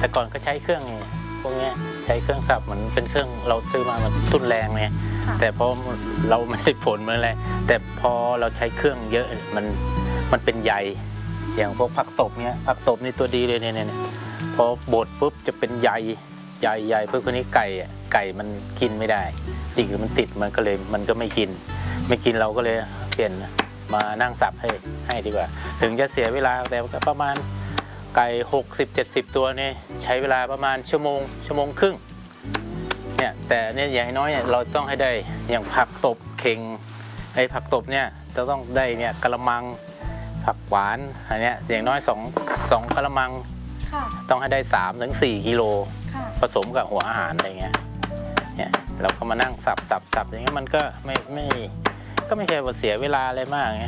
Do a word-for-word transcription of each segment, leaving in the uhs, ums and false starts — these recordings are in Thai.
แต่ก่อนก็ใช้เครื่องพวกนี้ใช้เครื่องสับเหมือนเป็นเครื่องเราซื้อมามันทุนแรงไงแต่พอเราไม่ได้ผลเหมือนอะไรแต่พอเราใช้เครื่องเยอะมันมันเป็นใยอย่างพวกผักตบเนี้ยผักตบนี่ตัวดีเลยเนี่ยเนี่ยพอบดปุ๊บจะเป็นใยใยใยเพื่อคนนี้ไก่ไก่มันกินไม่ได้จริงมันติดมันก็เลยมันก็ไม่กินไม่กินเราก็เลยเปลี่ยนมานั่งสับให้ให้ดีกว่าถึงจะเสียเวลาแต่ก็ประมาณไก่หกสิบเจ็ดสิบตัวนี่ใช้เวลาประมาณชั่วโมงชั่วโมงครึ่งเนี่ยแต่เนี่ยอย่างน้อยเนี่ยเราต้องให้ได้อย่างผักตบเข่งไอ้ผักตบเนี่ยจะต้องได้เนี่ยกะละมังผักหวานอันเนี้ยอย่างน้อยสองสองกะละมังต้องให้ได้สามถึงสี่กิโลผสมกับหัวอาหารอะไรเงี้ยเนี่ยเราก็มานั่งสับสับสับอย่างเงี้ยมันก็ไม่ไม่ก็ไม่ใช่ว่าเสียเวลาอะไรมากไง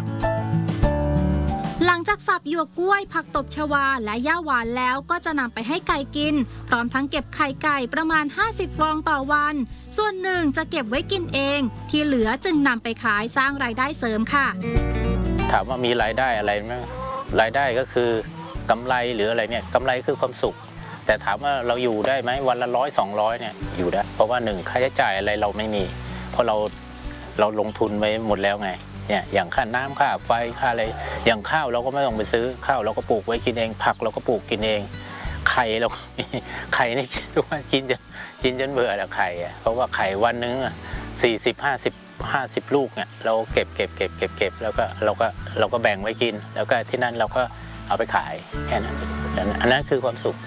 หลังจากสับหยวกกล้วยผักตบชวาและหญ้าหวานแล้วก็จะนำไปให้ไก่กินพร้อมทั้งเก็บไข่ไก่ประมาณห้าสิบฟองต่อวันส่วนหนึ่งจะเก็บไว้กินเองที่เหลือจึงนำไปขายสร้างรายได้เสริมค่ะถามว่ามีรายได้อะไรไหมรายได้ก็คือกำไรหรืออะไรเนี่ยกำไรคือความสุขแต่ถามว่าเราอยู่ได้ไหมวันละร้อยสองร้อยเนี่ยอยู่ได้เพราะว่าหนึ่งค่าใช้จ่ายอะไรเราไม่มีเพราะเราเราลงทุนไว้หมดแล้วไงเนี่ยอย่างค่าน้ำค่าไฟค่าอะไรอย่างข้าวเราก็ไม่ต้องไปซื้อข้าวเราก็ปลูกไว้กินเองผักเราก็ปลูกกินเองไข่เราไข่นี่ทุกวันกินจนกินจนเบื่อแล้วไข่อ่ะเพราะว่าไข่วันนึงสี่สิบห้าสิบห้าสิบลูกเนี่ยเราเก็บเก็บเก็บเก็บเก็บแล้วก็เราก็เราก็แบ่งไว้กินแล้วก็ที่นั่นเราก็เอาไปขายแค่นั้นอันนั้นคือความสุข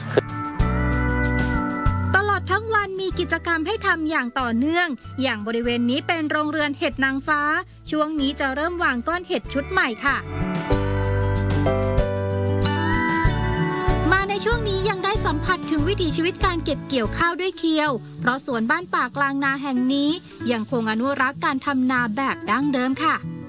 ตลอดทั้งวันมีกิจกรรมให้ทำอย่างต่อเนื่องอย่างบริเวณนี้เป็นโรงเรือนเห็ดนางฟ้าช่วงนี้จะเริ่มวางก้อนเห็ดชุดใหม่ค่ะมาในช่วงนี้ยังได้สัมผัสถึงวิถีชีวิตการเก็บเกี่ยวข้าวด้วยเคียวเพราะสวนบ้านป่ากลางนาแห่งนี้ยังคงอนุรักษ์การทำนาแบบดั้งเดิมค่ะ